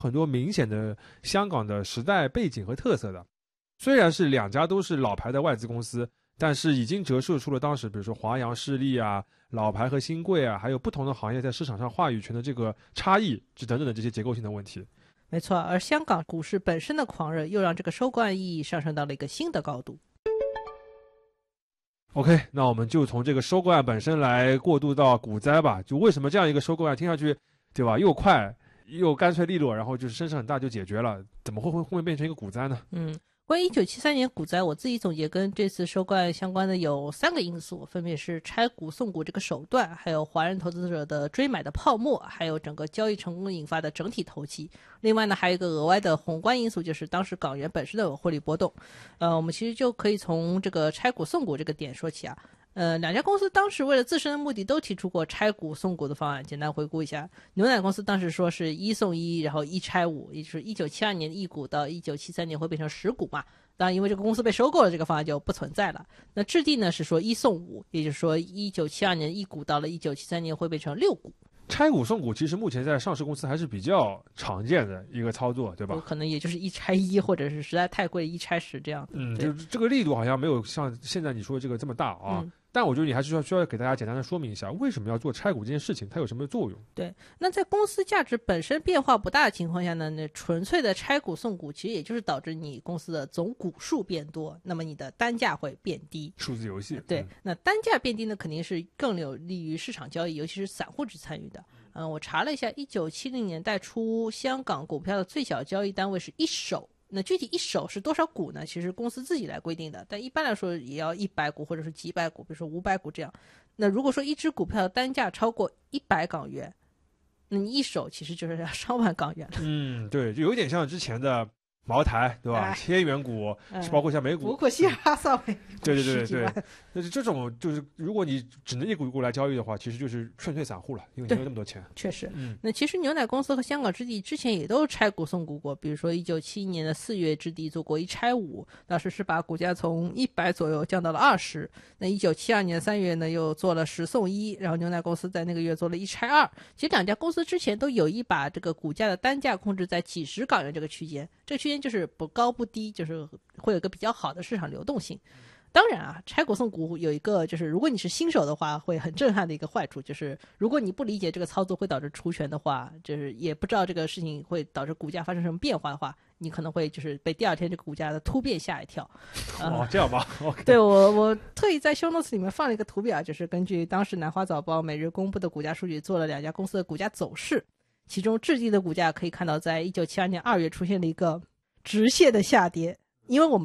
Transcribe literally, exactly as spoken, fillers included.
很多明显的香港的时代背景和特色的。虽然是两家都是老牌的外资公司，但是已经折射出了当时比如说华阳势力啊、老牌和新贵啊，还有不同的行业在市场上话语权的这个差异这等等的这些结构性的问题。 没错，而香港股市本身的狂热又让这个收购案意义上升到了一个新的高度。 OK， 那我们就从这个收购案本身来过渡到股灾吧。就为什么这样一个收购案听上去，对吧，又快又干脆利落，然后就是声势很大就解决了，怎么会会会变成一个股灾呢？ 嗯，关于一九七三年股灾，我自己总结跟这次收购案相关的有三个因素，分别是拆股送股这个手段，还有华人投资者的追买的泡沫，还有整个交易成功引发的整体投机。另外呢，还有一个额外的宏观因素，就是当时港元本身的汇率波动。呃，我们其实就可以从这个拆股送股这个点说起啊。呃，两家公司当时为了自身的目的都提出过拆股送股的方案。简单回顾一下，牛奶公司当时说是一送一，然后一拆五，也就是一九七二年的一股到一九七三年会变成十股嘛。当然，因为这个公司被收购了，这个方案就不存在了。那质地呢是说一送五，也就是说一九七二年一股到了一九七三年会变成六股。 拆股送股其实目前在上市公司还是比较常见的一个操作，对吧？ 可能也就是一拆一，或者是实在太贵一拆十这样。 嗯，就是这个力度好像没有像现在你说的这个这么大啊。 嗯， 但我觉得你还是需要需要给大家简单的说明一下，为什么要做拆股这件事情，它有什么作用？ 对，那在公司价值本身变化不大的情况下呢，那纯粹的拆股送股，其实也就是导致你公司的总股数变多，那么你的单价会变低。 数字游戏。 对， 嗯、 那单价变低呢，肯定是更有利于市场交易，尤其是散户去参与的。嗯，我查了一下，一九七零年代初，香港股票的最小交易单位是一手。那具体一手是多少股呢？其实公司自己来规定的，但一般来说也要一百股或者是几百股，比如说五百股这样。那如果说一只股票的单价超过一百港元，那你一手其实就是要上万港元了。 嗯，对，就有点像之前的茅台，对吧？ 哎、 千元股，嗯、包括像美股， 福克希尔哈萨韦， 对对对对对，但是这种就是如果你只能一股一股来交易的话，其实就是劝退散户了，因为你没有那么多钱。 确实， 嗯， 那其实牛奶公司和香港置地之前也都拆股送股过，比如说一九七一年的四月，置地做过一拆五，当时是把股价从一百左右降到了二十。那一九七二年三月呢，又做了十送一，然后牛奶公司在那个月做了一拆二。其实两家公司之前都有意把这个股价的单价控制在几十港元这个区间，这个区间就是不高不低，就是会有一个比较好的市场流动性。当然啊，拆股送股有一个就是如果你是新手的话会很震撼的一个坏处，就是如果你不理解这个操作会导致除权的话，就是也不知道这个事情会导致股价发生什么变化的话，你可能会就是被第二天这个股价的突变吓一跳。 哦，这样吧。 okay. 对，我我特意在 show notes 里面放了一个图表，就是根据当时南华早报每日公布的股价数据做了两家公司的股价走势，其中置地的股价可以看到在一九七二年二月出现了一个直线的下跌，因为我们